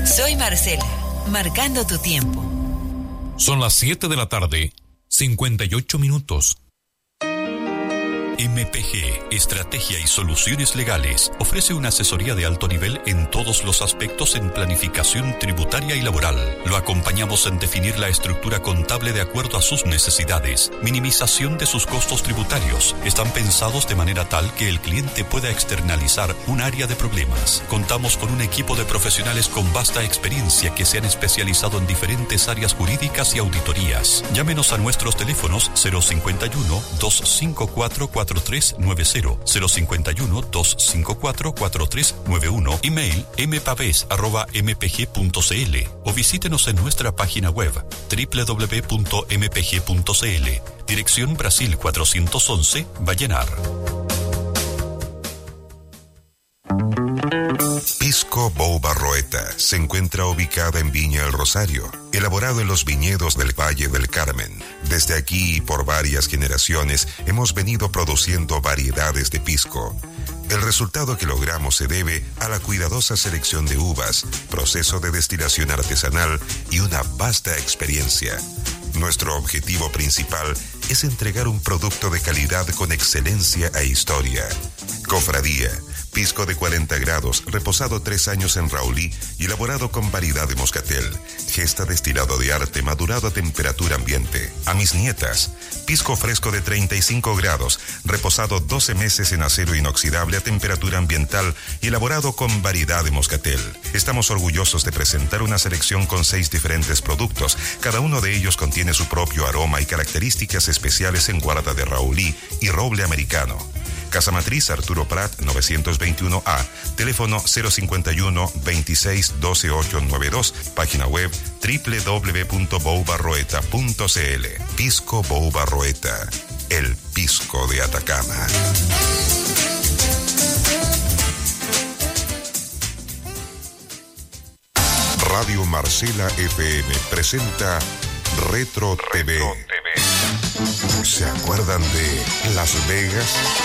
Soy Marcela, marcando tu tiempo. Son las 7 de la tarde, 58 minutos. MPG, Estrategia y Soluciones Legales, ofrece una asesoría de alto nivel en todos los aspectos en planificación tributaria y laboral. Lo acompañamos en definir la estructura contable de acuerdo a sus necesidades, minimización de sus costos tributarios. Están pensados de manera tal que el cliente pueda externalizar un área de problemas. Contamos con un equipo de profesionales con vasta experiencia que se han especializado en diferentes áreas jurídicas y auditorías. Llámenos a nuestros teléfonos 051-254-4390, 051-254-4391, email mpaves@mpg.cl o visítenos en nuestra página web www.mpg.cl. Dirección Brasil 411, Vallenar. Pisco Bou Barroeta se encuentra ubicada en Viña El Rosario, elaborado en los viñedos del Valle del Carmen. Desde aquí y por varias generaciones hemos venido produciendo variedades de pisco. El resultado que logramos se debe a la cuidadosa selección de uvas, proceso de destilación artesanal y una vasta experiencia. Nuestro objetivo principal es entregar un producto de calidad con excelencia e historia. Cofradía, pisco de 40 grados, reposado 3 años en Raulí y elaborado con variedad de moscatel. Gesta destilado de arte, madurado a temperatura ambiente. A mis nietas, pisco fresco de 35 grados, reposado 12 meses en acero inoxidable a temperatura ambiental y elaborado con variedad de moscatel. Estamos orgullosos de presentar una selección con 6 diferentes productos. Cada uno de ellos contiene su propio aroma y características especiales en guarda de Raulí y roble americano. Casa Matriz Arturo Prat 921A, teléfono 051 26 12 892, página web www.boubarroeta.cl. Pisco Bou Barroeta, el pisco de Atacama. Radio Marcela FM presenta Retro TV. ¿Se acuerdan de Las Vegas?